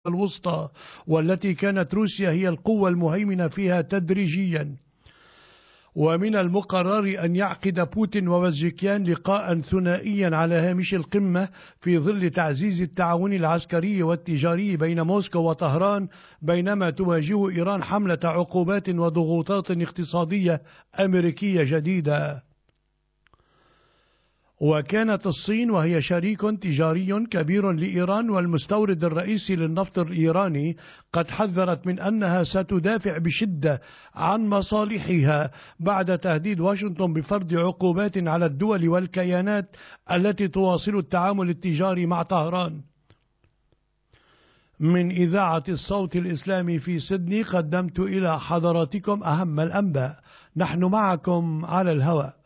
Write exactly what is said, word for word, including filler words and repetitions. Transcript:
الوسطى، والتي كانت روسيا هي القوة المهيمنة فيها تدريجيا. ومن المقرر أن يعقد بوتين وبازيكيان لقاء ثنائيا على هامش القمة في ظل تعزيز التعاون العسكري والتجاري بين موسكو وطهران، بينما تواجه إيران حملة عقوبات وضغوطات اقتصادية أمريكية جديدة. وكانت الصين وهي شريك تجاري كبير لإيران والمستورد الرئيسي للنفط الإيراني قد حذرت من أنها ستدافع بشدة عن مصالحها بعد تهديد واشنطن بفرض عقوبات على الدول والكيانات التي تواصل التعامل التجاري مع طهران. من إذاعة الصوت الإسلامي في سيدني قدمت إلى حضراتكم أهم الأنباء. نحن معكم على الهواء.